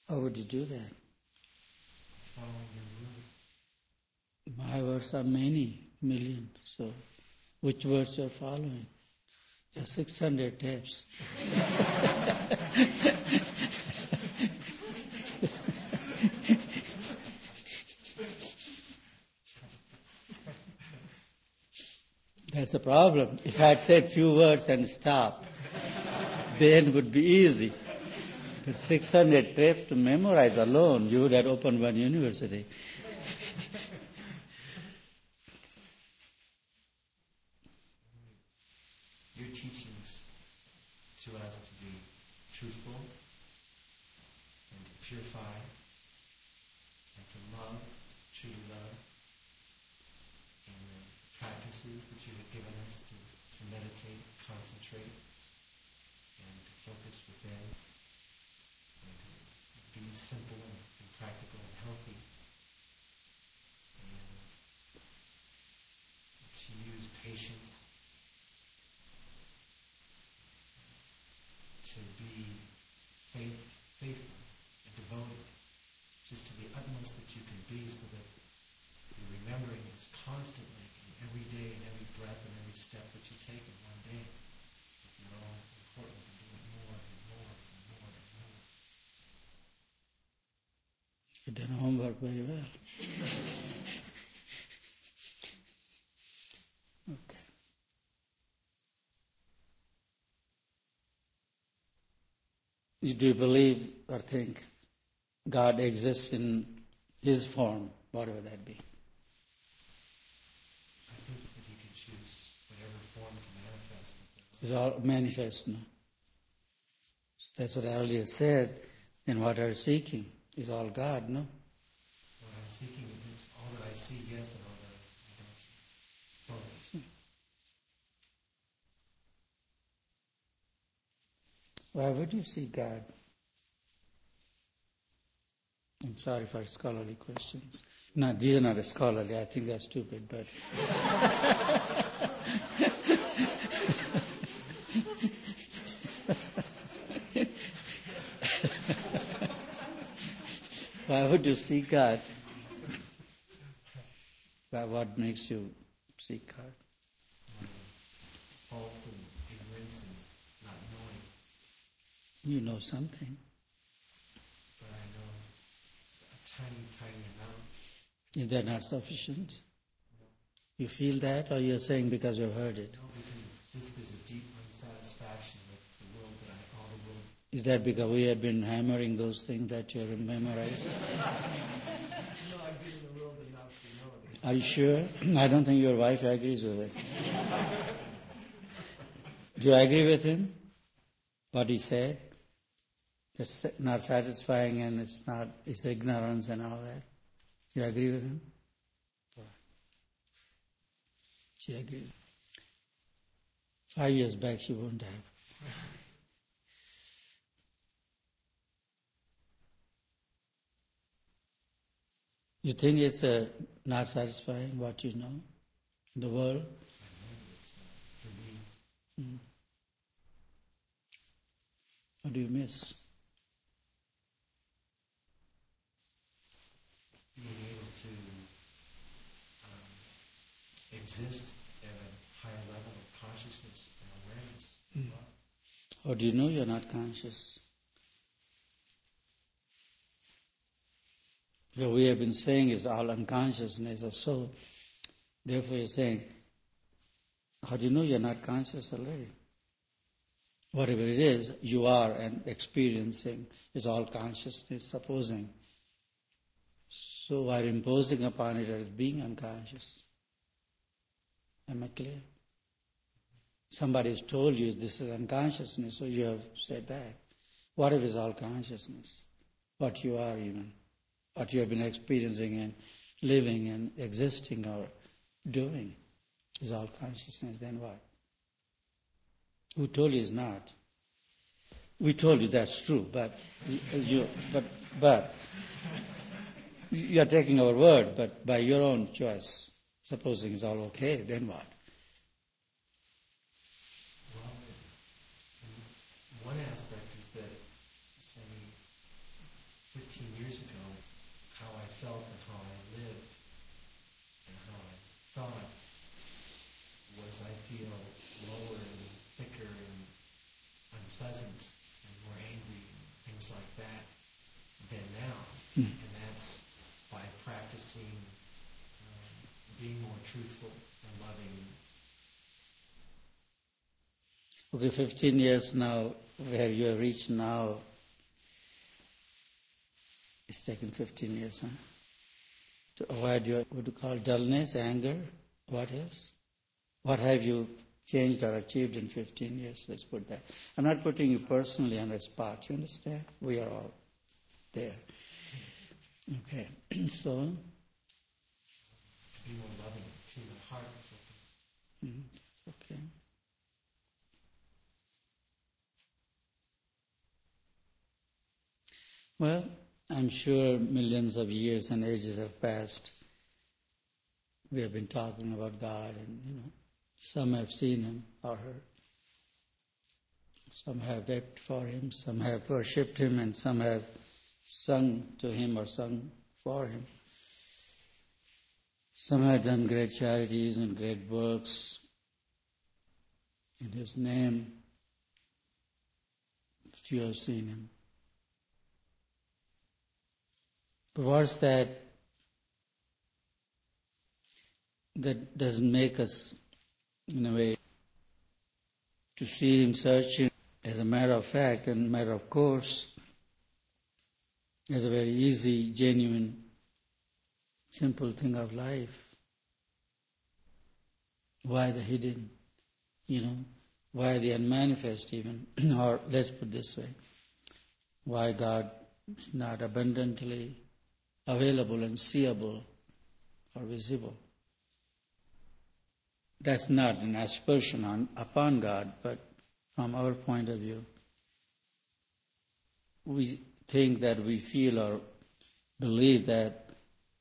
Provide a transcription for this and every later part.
How would you do that? Following your route. My words are many, million. So, which words you're following? There are 600 tapes. That's a problem. If I had said few words and stopped, the end would be easy. But 600 tapes to memorize alone, you would have opened one university. Your teachings to us to be truthful and to purify and to love, truly love, and the practices that you have given us to meditate, concentrate, and to focus within, and to be simple and practical and healthy, and to use patience, to be faithful and devoted, just to the utmost that you can be, so that you're remembering it's constantly, in every day, and every breath, and every step that you take in one day, that you're all important to do it more and more and more and more. You've done homework very well. Okay. Do you believe or think God exists in His form, whatever that be? I think that you can choose whatever form to manifest. It's all manifest, no? That's what I earlier said. Then what are you seeking? Is all God, no? What I'm seeking is all that I see, yes, and all that I don't see. Both. Why would you seek God? I'm sorry for scholarly questions. No, these are not scholarly. I think they're stupid, but... Why would you seek God? What makes you seek God? Faults and ignorance and not knowing. You know something. But I know a tiny, tiny amount. Is that not sufficient? No. You feel that, or you're saying because you've heard it? No, because it's just there's a deep unsatisfaction with the world that all the world. Is that because we have been hammering those things that you have memorized? No, I've been in the world enough to know that. Are you sure? I don't think your wife agrees with it. Do you agree with him? What he said? It's not satisfying and it's ignorance and all that. You agree with him? She agreed. 5 years back she wouldn't have. You think it's not satisfying what you know? The world? I know it's not for me. What do you miss? Being able to exist at a higher level of consciousness and awareness. Or do you know you're not conscious? What we have been saying is all unconsciousness or so. Therefore you're saying, how do you know you're not conscious already? Whatever it is, you are and experiencing is all consciousness, supposing. So we're imposing upon it as being unconscious. Am I clear? Somebody has told you this is unconsciousness, so you have said that. What if it's all consciousness? What you are even. What you have been experiencing and living and existing or doing is all consciousness, then what? Who told you it's not? We told you that's true, but you are taking our word, but by your own choice, supposing it's all okay, then what? Well, one aspect is that, say, 15 years ago, how I felt and how I lived and how I thought was I feel lower and thicker and unpleasant and more angry and things like that than now. And that's by practicing being more truthful and loving. Okay, 15 years now, where you have reached now, it's taken 15 years, huh? To avoid your, what you call dullness, anger, what else? What have you changed or achieved in 15 years? Let's put that. I'm not putting you personally on the spot, you understand? We are all there. Okay, so? To be more loving, to my heart is open. Okay. Well, I'm sure millions of years and ages have passed. We have been talking about God, and some have seen Him or her. Some have wept for Him, some have worshipped Him, and some have sung to Him or sung for Him. Some have done great charities and great works in His name. Few have seen Him. But what's that doesn't make us, in a way, to see Him searching as a matter of fact and matter of course, as a very easy, genuine, simple thing of life. Why the hidden, why the unmanifest even, or let's put this way, why God is not abundantly available and seeable or visible. That's not an aspersion upon God, but from our point of view, we think that we feel or believe that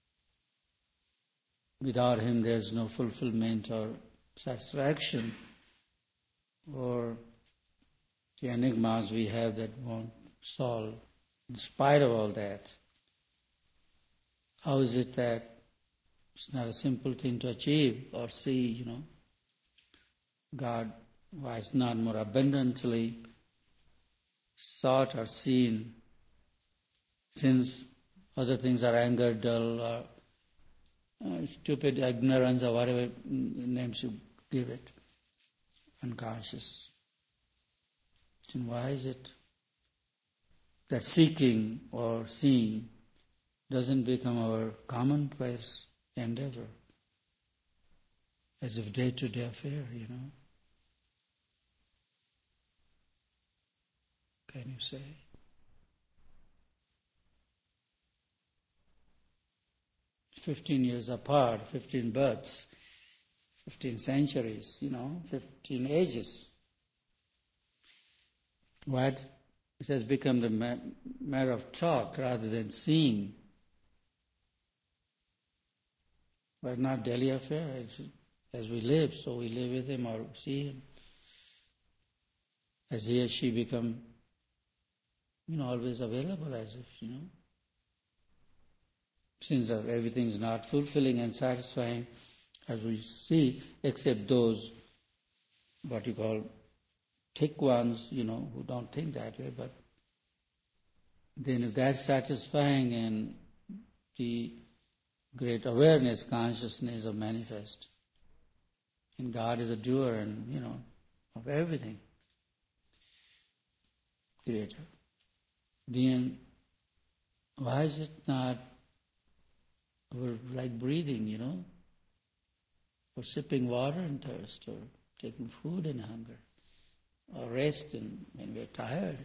without Him there's no fulfillment or satisfaction, or the enigmas we have that won't solve. In spite of all that, how is it that it's not a simple thing to achieve or see, God, why is not more abundantly sought or seen, since other things are anger, dull, or stupid, ignorance, or whatever names you give it, unconscious. Then why is it that seeking or seeing doesn't become our commonplace endeavor, as if day-to-day affair, Can you say? "15 years apart, 15 births, 15 centuries, 15 ages. What? It has become the matter of talk rather than seeing. But not daily affair. As we live, so we live with Him or see Him. As He or she become, always available, as if, Since everything is not fulfilling and satisfying, as we see, except those, what you call, thick ones, who don't think that way, but then if that's satisfying and the great awareness, consciousness of manifest, and God is a doer and, of everything, Creator, then why is it not like breathing, or sipping water in thirst, or taking food in hunger, or rest when we're tired?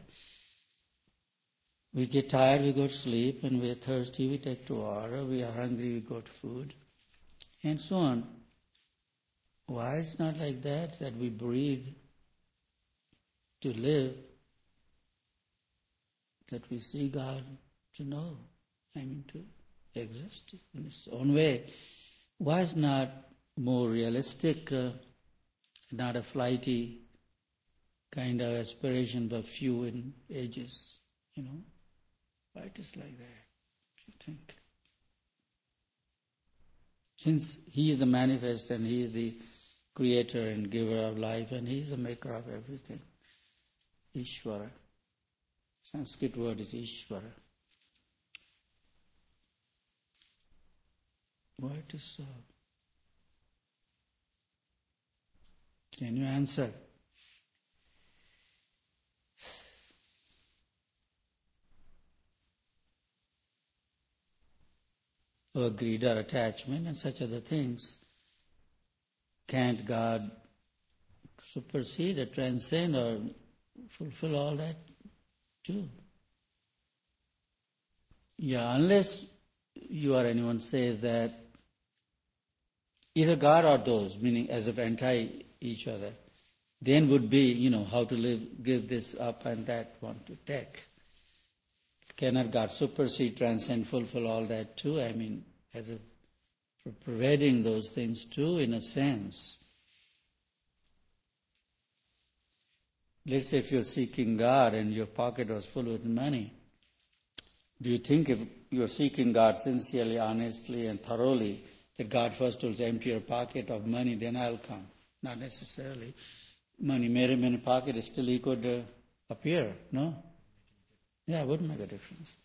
We get tired, we go to sleep, and we're thirsty, we take to water, we are hungry, we go to food, and so on. Why is it not like that we breathe to live, that we see God to know, to exist in its own way? Why is not more realistic, not a flighty kind of aspiration, but few in ages, Why it is like that? You think. Since He is the manifest and He is the creator and giver of life and He is the maker of everything. Ishvara. Sanskrit word is Ishvara. Why it is so? Can you answer? Or greed or attachment and such other things. Can't God supersede or transcend or fulfill all that too? Yeah, unless you or anyone says that either God or those, meaning as if anti each other, then would be, how to live, give this up and that one to take. Cannot God supersede, transcend, fulfill all that too? I mean, as if pervading those things too, in a sense. Let's say if you're seeking God and your pocket was full with money, do you think if you're seeking God sincerely, honestly, and thoroughly, that God first will empty your pocket of money, then I'll come? Not necessarily. Money made him in a pocket, still he could appear, no? Yeah, it wouldn't make a difference.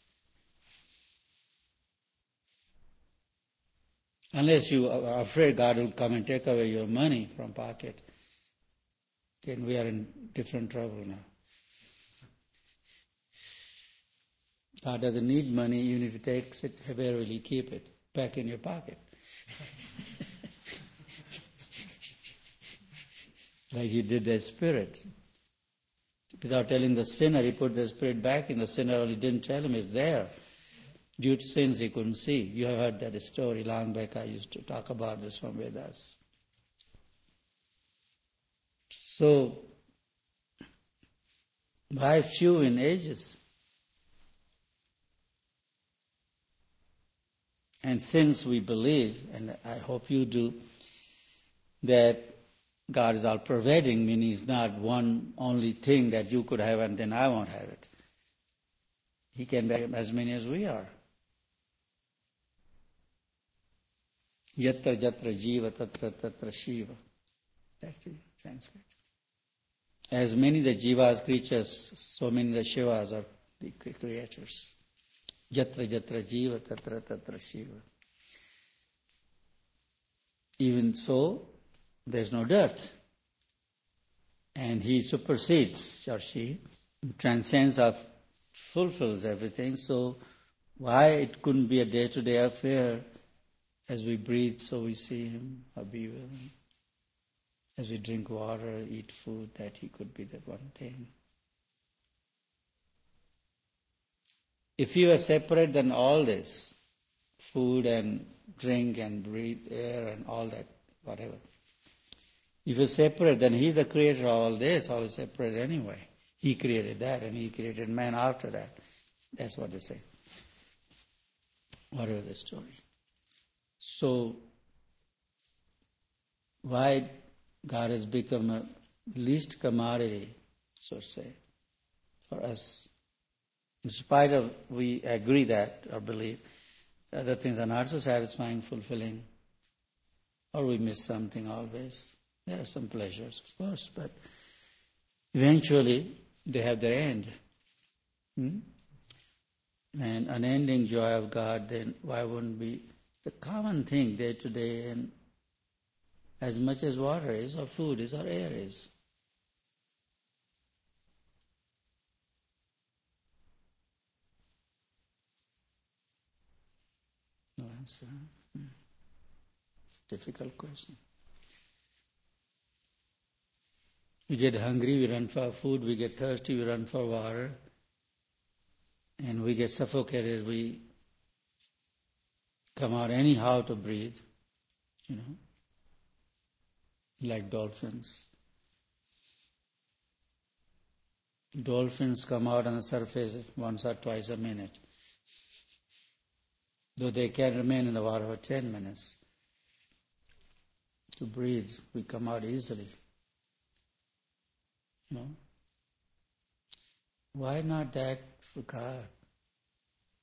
Unless you are afraid God will come and take away your money from pocket, then we are in different trouble now. God doesn't need money, even if He takes it, where will He keep it? Back in your pocket. Like He did the spirit. Without telling the sinner, He put the spirit back in the sinner, only didn't tell him it's there. Due to sins he couldn't see. You have heard that story long back. I used to talk about this from Vedas. So, why few in ages? And since we believe, and I hope you do, that God is all-pervading, meaning He's not one only thing that you could have and then I won't have it. He can be as many as we are. Yatra jatra jiva tatra tatra shiva. That's the Sanskrit. As many the jivas, creatures, so many the shivas are the creators. Yatra jatra jiva tatra tatra shiva. Even so, there's no dearth. And He supersedes, or she, transcends or fulfills everything. So why it couldn't be a day-to-day affair? As we breathe, so we see Him or be with Him. As we drink water, eat food, that He could be that one thing. If you are separate, then all this, food and drink and breathe air and all that, whatever. If you're separate, then He's the creator of all this, all is separate anyway. He created that and He created man after that. That's what they say. Whatever the story. So, why God has become a least commodity, so to say, for us. In spite of, we agree that, or believe, other things are not so satisfying, fulfilling, or we miss something always. There are some pleasures, of course, but eventually they have their end. And unending joy of God, then why wouldn't be the common thing day to day, and as much as water is, or food is, or air is. No answer. Difficult question. We get hungry, we run for food. We get thirsty, we run for water. And we get suffocated, we come out anyhow to breathe, like dolphins. Dolphins come out on the surface once or twice a minute, though they can remain in the water for 10 minutes. To breathe, we come out easily. Why not that for God?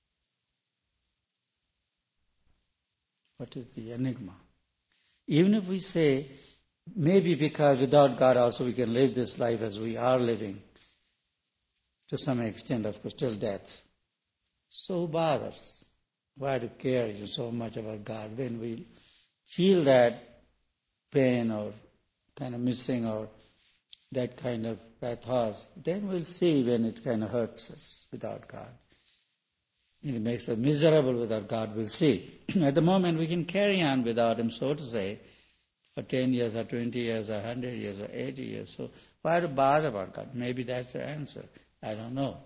what is the enigma? Even if we say, maybe because without God also we can live this life as we are living, to some extent, of course, till death. So bothers. Why to care so much about God when we feel that pain or kind of missing or that kind of bad thoughts, then we'll see when it kind of hurts us without God. It makes us miserable without God, we'll see. At the moment we can carry on without Him, so to say, for 10 years or 20 years or 100 years or 80 years. So why to bother about God? Maybe that's the answer. I don't know.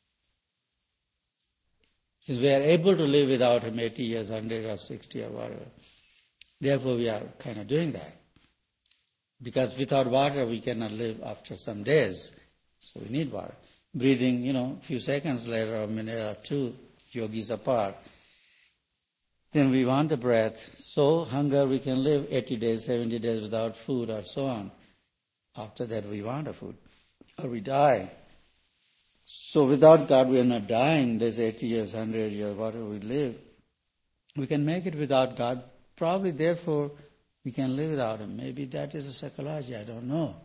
Since we are able to live without Him 80 years, 100 or 60 or whatever, therefore we are kind of doing that. Because without water we cannot live after some days. So we need water. Breathing, a few seconds later, or a minute or two, yogis apart, then we want the breath. So hunger, we can live 80 days, 70 days without food or so on. After that we want the food. Or we die. So without God we are not dying. There's 80 years, 100 years, whatever we live. We can make it without God. Probably therefore we can live without Him. Maybe that is a psychology, I don't know.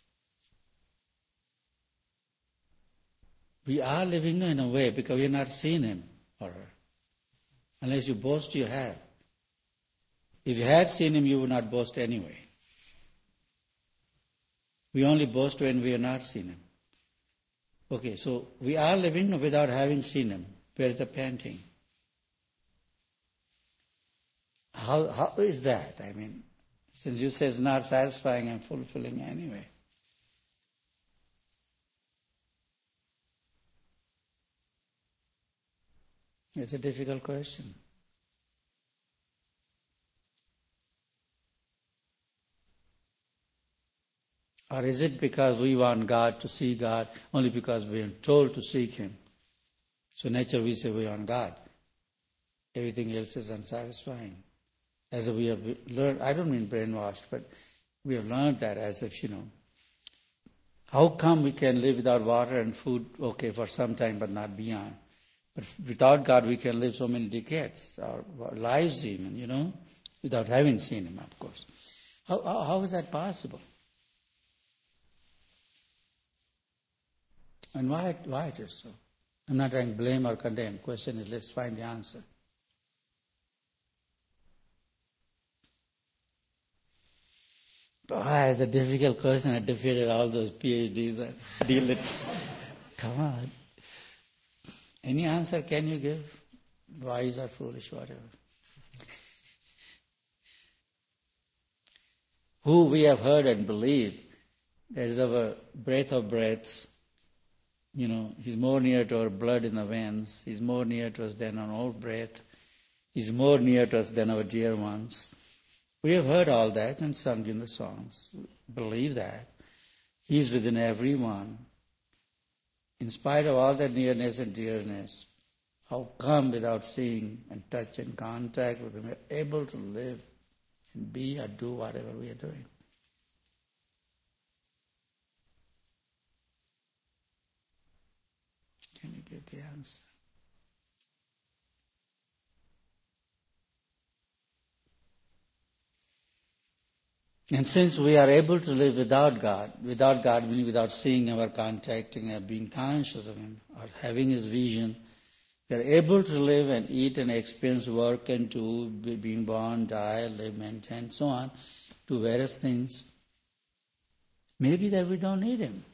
We are living in a way because we have not seen Him or her. Unless you boast, you have. If you had seen Him, you would not boast anyway. We only boast when we have not seen Him. Okay, so we are living without having seen Him. Where is the panting? How is that? I mean, since you say it's not satisfying and fulfilling anyway. It's a difficult question. Or is it because we want God to see God only because we are told to seek Him? So naturally we say we want God. Everything else is unsatisfying. As we have learned, I don't mean brainwashed, but we have learned that as if, how come we can live without water and food, okay, for some time, but not beyond? But without God we can live so many decades, our lives even, without having seen Him, of course. How is that possible? And why it is so? I'm not trying to blame or condemn. Question is, let's find the answer. It's a difficult question. I defeated all those PhDs and D.Lits. Come on. Any answer can you give? Wise or foolish, whatever. Who we have heard and believed, that is our breath of breaths. He's more near to our blood in the veins. He's more near to us than our own breath. He's more near to us than our dear ones. We have heard all that and sung in the songs. Believe that. He's within everyone. In spite of all that nearness and dearness, how come without seeing and touch and contact with Him, we're able to live and be or do whatever we are doing? Can you get the answer? And since we are able to live without God meaning without seeing Him or contacting Him, being conscious of Him or having His vision, we are able to live and eat and experience, work and do, being born, die, live, maintain, so on, do various things. Maybe that we don't need Him.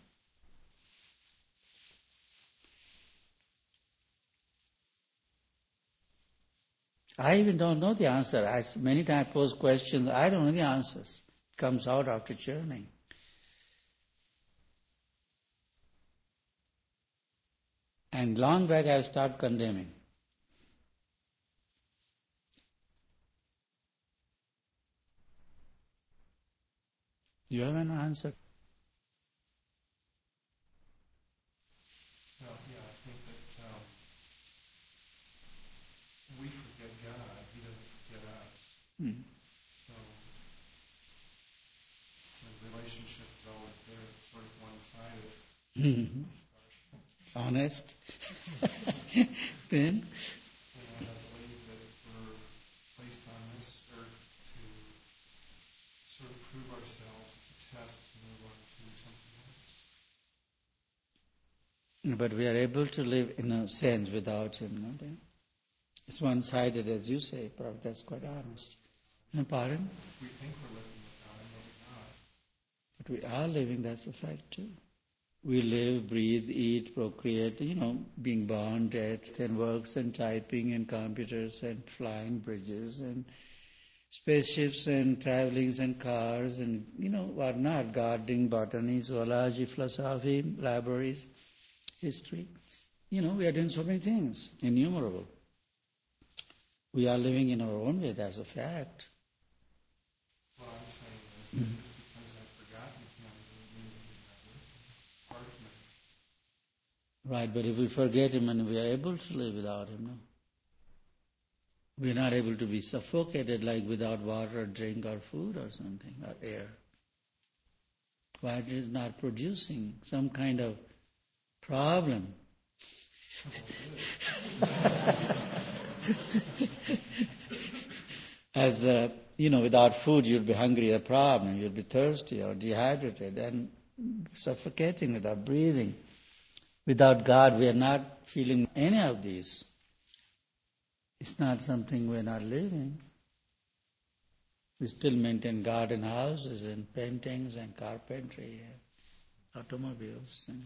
I even don't know the answer. I many times pose questions, I don't know the answers. It comes out after journeying. And long back I start condemning. You have an answer? Well, yeah, I think that we forget God, He doesn't forget us. So the relationship is always there. It's sort of one-sided. Honest. Then? And I believe that if we're placed on this But we are able to live in a sense without him. No? It's one-sided, as you say, Prabhupada, that's quite honest. Pardon? We think we're living with God, but we're not. But we are living, that's a fact too. We live, breathe, eat, procreate, being born, death, and works and typing and computers and flying bridges and spaceships and travelings and cars and, what not, gardening, botany, zoology, philosophy, libraries, history. We are doing so many things, innumerable. We are living in our own way, that's a fact. Well, I'm saying this, that just because I've forgotten him doesn't mean that he's not with me. Part of me. Right, but if we forget him and we are able to live without him, no? We are not able to be suffocated like without water or drink or food or something, or air. Why it is not producing some kind of problem. As without food you'll be hungry, a problem. You'll be thirsty or dehydrated and suffocating without breathing. Without God, we are not feeling any of these. It's not something we're not living. We still maintain garden houses and paintings and carpentry and automobiles. And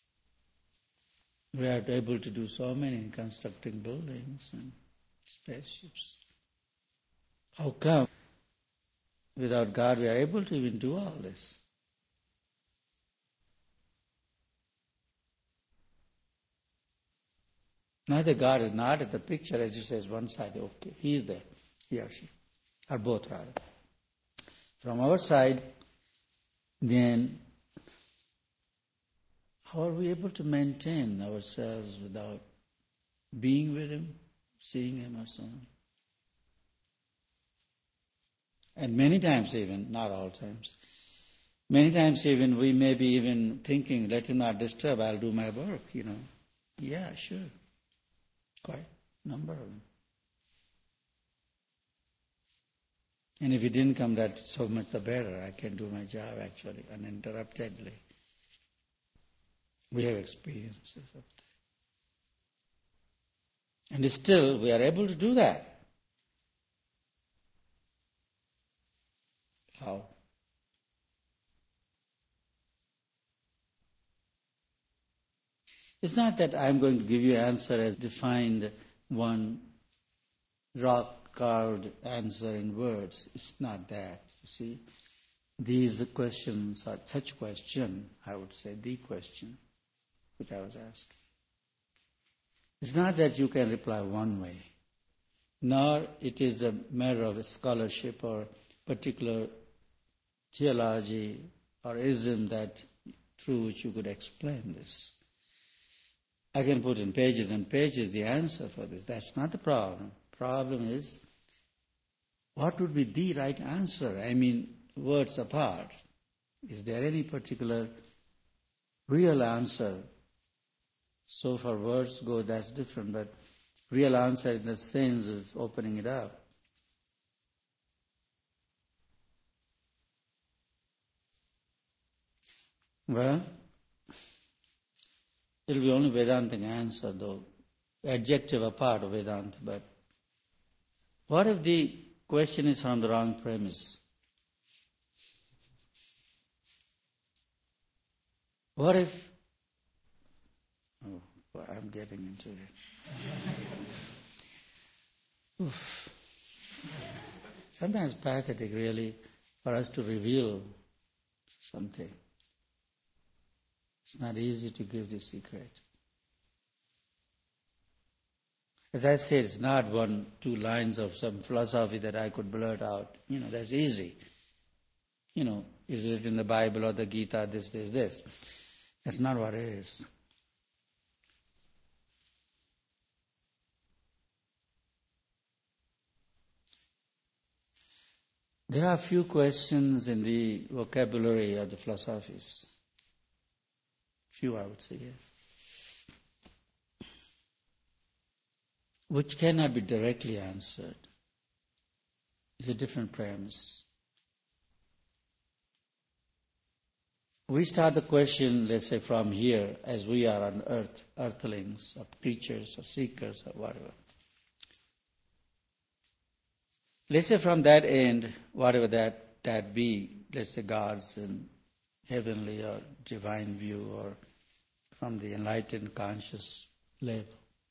we are able to do so many, constructing buildings and spaceships. How come without God we are able to even do all this? Neither God is not at the picture, as you say, is one side. Okay, he is there, he or she, or both rather. From our side, then, how are we able to maintain ourselves without being with him, seeing him or so on? And many times even, not all times, many times even we may be even thinking, let him not disturb, I'll do my work, Yeah, sure. Quite a number of them. And if he didn't come, that's so much the better. I can do my job actually uninterruptedly. We have experiences of that. And still we are able to do that. How? It's not that I'm going to give you an answer as defined one rock-carved answer in words. It's not that, you see. These questions are such question, I would say, the question which I was asking. It's not that you can reply one way, nor it is a matter of scholarship or particular theology or ism that through which you could explain this. I can put in pages and pages the answer for this. That's not the problem. Problem is, what would be the right answer? Words apart. Is there any particular real answer? So far words go, that's different, but real answer in the sense of opening it up. Well, it'll be only Vedantic answer though, adjective apart of Vedanta, but what if the question is on the wrong premise? What if, I'm getting into it. Oof. Sometimes pathetic really for us to reveal something. It's not easy to give the secret. As I said, it's not 1-2 lines of some philosophy that I could blurt out. That's easy. Is it in the Bible or the Gita, this. That's not what it is. There are few questions in the vocabulary of the philosophies. Few, I would say, yes. Which cannot be directly answered. It's a different premise. we start the question, let's say, from here, as we are on earth, earthlings, or preachers, or seekers, or whatever. Let's say from that end, whatever that be, let's say God's in heavenly or divine view, or from the enlightened conscious level.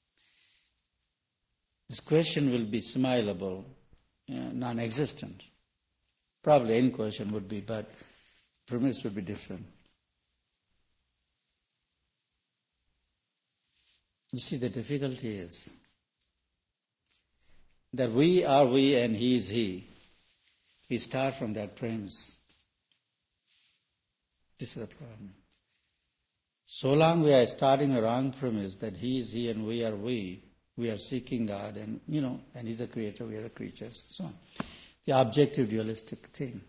This question will be smilable, non-existent. Probably any question would be, but premise would be different. You see, the difficulty is that we are we and he is he. We start from that premise. This is the problem. So long we are starting a wrong premise that he is he and we are seeking God, and and he's the creator, we are the creatures, so on. The objective dualistic thing.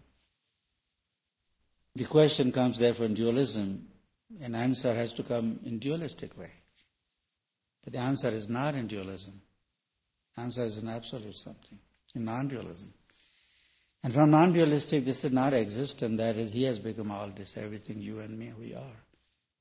The question comes therefore in dualism, an answer has to come in dualistic way. But the answer is not in dualism. The answer is in absolute something, in non-dualism. And from non-dualistic, this is not existent, that is, he has become all this, everything, you and me, we are.